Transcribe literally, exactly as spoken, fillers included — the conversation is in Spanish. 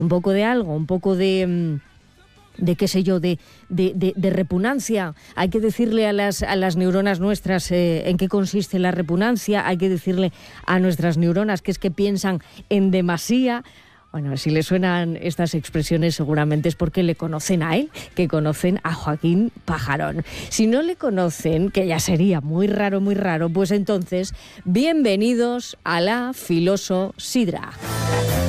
un poco de algo, un poco de... de qué sé yo, de, de, de, de repugnancia. Hay que decirle a las, a las neuronas nuestras eh, en qué consiste la repugnancia, hay que decirle a nuestras neuronas que es que piensan en demasía. Bueno, si le suenan estas expresiones seguramente es porque le conocen a él, que conocen a Joaquín Pajarón. Si no le conocen, que ya sería muy raro, muy raro, pues entonces, bienvenidos a la Filoso Sidra.